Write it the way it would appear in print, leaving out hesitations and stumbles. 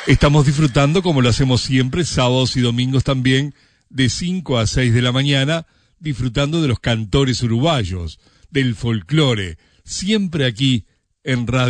Estamos disfrutando, como lo hacemos siempre, sábados y domingos también, de 5 a 6 de la mañana, disfrutando de los cantores uruguayos, del folclore, siempre aquí en Radio